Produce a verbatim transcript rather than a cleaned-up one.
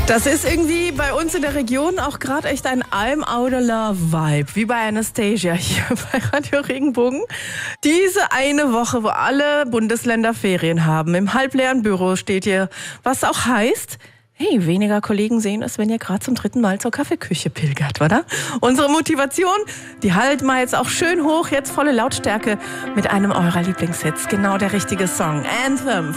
Das ist irgendwie bei uns in der Region auch gerade echt ein Alm-Audeler-Vibe, wie bei Anastasia hier bei Radio Regenbogen. Diese eine Woche, wo alle Bundesländer Ferien haben, im halbleeren Büro steht hier, was auch heißt, hey, weniger Kollegen sehen es, wenn ihr gerade zum dritten Mal zur Kaffeeküche pilgert, oder? Unsere Motivation, die halten wir jetzt auch schön hoch, jetzt volle Lautstärke mit einem eurer Lieblingshits. Genau der richtige Song. Anthem